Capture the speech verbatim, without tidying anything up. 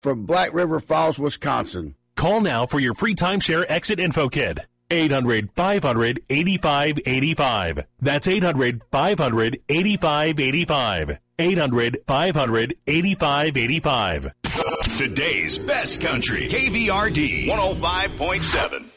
from Black River Falls, Wisconsin. Call now for your free timeshare exit info kit. eight hundred, five hundred, eighty-five eighty-five. That's eight hundred, five hundred, eighty-five eighty-five. eight hundred, five hundred, eighty-five eighty-five. Today's best country, K V R D one oh five point seven.